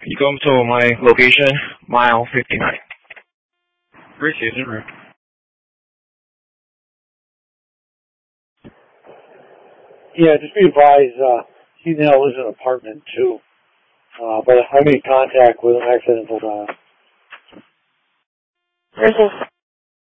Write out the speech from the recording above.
You come to my location, mile 59. Appreciate it, Rick. Yeah, just be advised, he now lives in an apartment too. But I made contact with him accidental. Where's this?